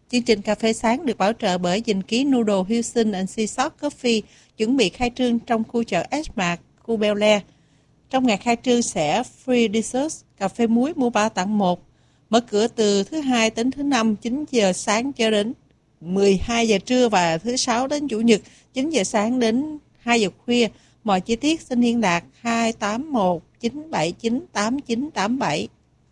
Chương trình Cà phê sáng được bảo trợ bởi dinh ký Noodle Houston and Sea Salt Coffee, chuẩn bị khai trương trong khu chợ S-Mart, khu Bel Air. Trong ngày khai trương sẽ free dessert, cà phê muối mua 3 tặng 1. Mở cửa từ thứ Hai đến thứ Năm 9 giờ sáng cho đến 12 giờ trưa và thứ Sáu đến Chủ nhật 9 giờ sáng đến 2 giờ khuya. Mọi chi tiết xin liên lạc 281 979 8987.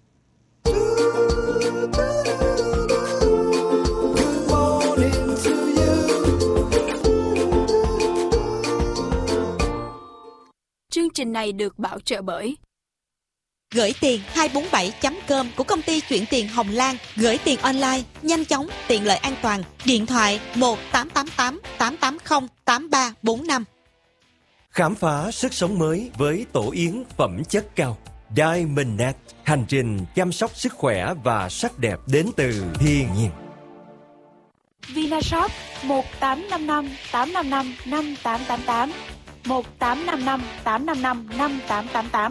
Chương trình này được bảo trợ bởi Gửi tiền 247.com của công ty chuyển tiền Hồng Lan. Gửi tiền online, nhanh chóng, tiện lợi, an toàn. Điện thoại 1888 880 8345. Khám phá sức sống mới với tổ yến phẩm chất cao. Diamondnet, hành trình chăm sóc sức khỏe và sắc đẹp đến từ thiên nhiên. Vinashop 1855 855 5888 1855 855 5888.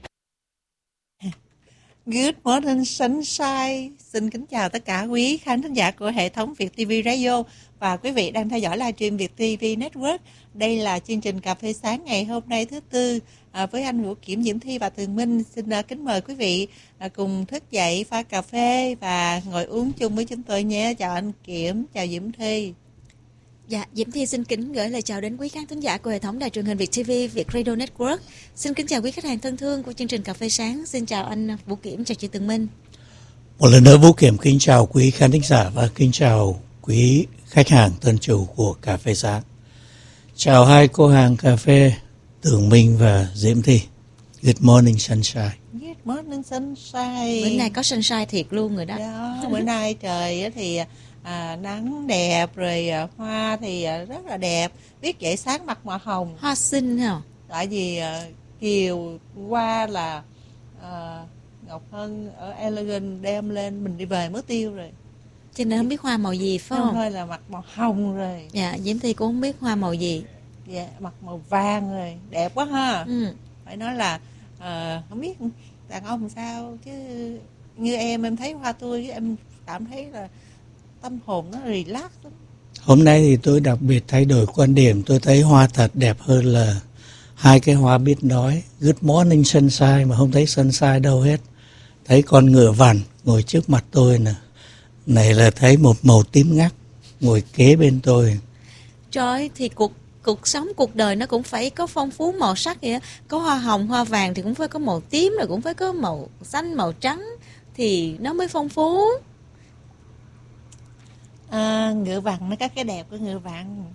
Good morning sunshine. Xin kính chào tất cả quý khán thính giả của hệ thống Việt TV Radio và quý vị đang theo dõi livestream Việt TV Network. Đây là chương trình Cà phê sáng ngày hôm nay thứ Tư với anh Vũ Kiểm, Diễm Thi và Tường Minh. Xin kính mời quý vị cùng thức dậy pha cà phê và ngồi uống chung với chúng tôi nhé. Chào anh Kiểm, chào Diễm Thi. Dạ, Diễm Thi xin kính gửi lời chào đến quý khán thính giả của hệ thống đài truyền hình Việt TV, Việt Radio Network. Xin kính chào quý khách hàng thân thương của chương trình Cà phê sáng. Xin chào anh Vũ Kiểm, chào chị Tường Minh. Một lần nữa Vũ Kiểm kính chào quý khán thính giả và kính chào quý khách hàng thân chủ của Cà phê sáng. Chào hai cô hàng cà phê Tường Minh và Diễm Thi. Good morning sunshine. Good morning sunshine. Bữa nay có sunshine thiệt luôn rồi đó. Đó, bữa nay trời thì nắng đẹp rồi, hoa thì rất là đẹp. Biết vậy sáng mặt màu hồng. Hoa xinh hả? Tại vì chiều qua là Ngọc Hân ở Elegant đem lên, mình đi về mất tiêu rồi. Cho nên không biết hoa màu gì phải không? Thôi là mặt màu hồng rồi. Dạ, Diễm Thi cũng không biết hoa màu gì. Dạ, mặt màu vàng rồi, đẹp quá ha. Phải nói là không biết đàn ông sao chứ như em thấy hoa tươi em cảm thấy là tâm hồn nó relax lắm. Hôm nay thì tôi đặc biệt thay đổi quan điểm, tôi thấy hoa thật đẹp hơn là hai cái hoa biết nói. Good morning sunshine mà không thấy sunshine đâu hết. Thấy con ngựa vằn ngồi trước mặt tôi nè. Này là thấy một màu tím ngắt ngồi kế bên tôi. Trời ơi, thì cuộc sống, cuộc đời nó cũng phải có phong phú màu sắc vậy. Có hoa hồng, hoa vàng thì cũng phải có màu tím, rồi cũng phải có màu xanh, màu trắng thì nó mới phong phú. Ngựa vằn nó có cái đẹp của ngựa vằn.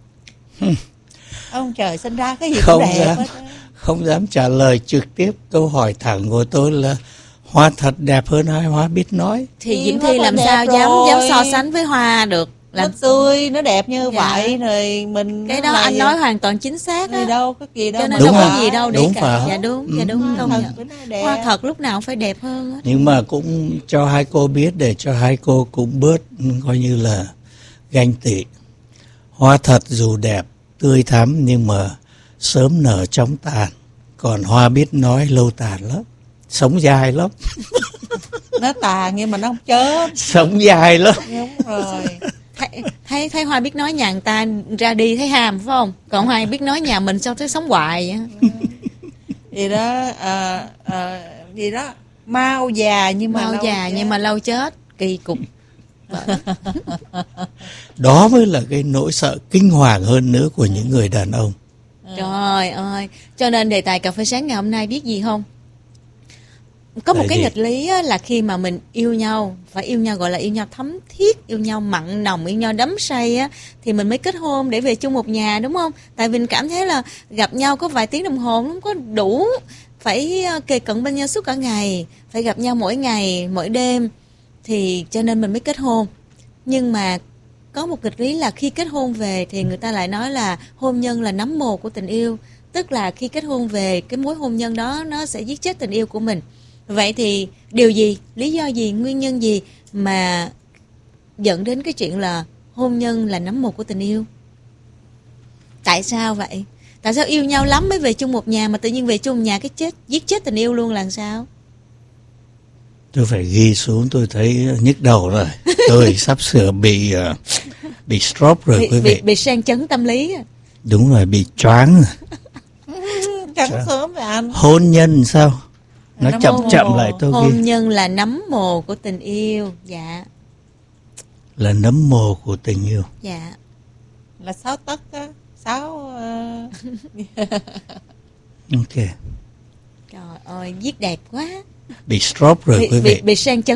Ông trời sinh ra cái gì không cũng đẹp. Không dám trả lời trực tiếp câu hỏi thẳng của tôi là hoa thật đẹp hơn hai hoa biết nói. Thì Diễm Thi làm sao dám so sánh với hoa được. Nó tươi, nó đẹp như vậy rồi mình cái đó anh nói hoàn toàn chính xác á. Đâu có gì đâu. Cho nên đúng đâu rồi. có gì đâu để đúng cả. phải. Dạ đúng công nhận. Hoa thật lúc nào cũng phải đẹp hơn á. Nhưng mà cũng cho hai cô biết để cho hai cô cũng bớt coi như là ganh tị. Hoa thật dù đẹp, tươi thắm nhưng mà sớm nở chóng tàn. Còn hoa biết nói lâu tàn lắm. Sống dài lắm. Nó tàn nhưng mà nó không chết. Sống dài lắm. Đúng rồi. Thấy hoa biết nói nhà người ta ra đi thấy hàm phải không? Còn hoa biết nói nhà mình sao thấy sống hoài vậy? Gì đó mau già nhưng mà lâu chết, kỳ cục. Đó mới là cái nỗi sợ kinh hoàng hơn nữa của những người đàn ông. Trời ơi, cho nên đề tài cà phê sáng ngày hôm nay biết gì không? Có một cái nghịch lý là khi mà mình yêu nhau, phải yêu nhau gọi là yêu nhau thấm thiết, yêu nhau mặn nồng, yêu nhau đắm say á, thì mình mới kết hôn để về chung một nhà, đúng không? Tại vì mình cảm thấy là gặp nhau có vài tiếng đồng hồ không có đủ, phải kề cận bên nhau suốt cả ngày, phải gặp nhau mỗi ngày, mỗi đêm, thì cho nên mình mới kết hôn. Nhưng mà có một nghịch lý là khi kết hôn về thì người ta lại nói là hôn nhân là nấm mồ của tình yêu. Tức là khi kết hôn về, cái mối hôn nhân đó nó sẽ giết chết tình yêu của mình. Vậy thì điều gì, lý do gì, nguyên nhân gì mà dẫn đến cái chuyện là hôn nhân là nấm mồ của tình yêu? Tại sao vậy? Tại sao yêu nhau lắm mới về chung một nhà mà tự nhiên về chung một nhà cái giết chết tình yêu luôn là sao? Tôi phải ghi xuống, tôi thấy nhức đầu rồi. Tôi sắp sửa bị stroke rồi quý vị. Bị sang chấn tâm lý. Đúng rồi, bị choáng. Chẳng sớm vậy anh. Hôn nhân sao? Nó Nấm chậm mồ. chậm lại tôi ghi. Hôn nhân là nấm mồ của tình yêu. Dạ. Là nấm mồ của tình yêu. Dạ. Là 6 tấc á. 6 Ok. Trời ơi, viết đẹp quá. Bị stroke rồi quý vị. Bị sang chấn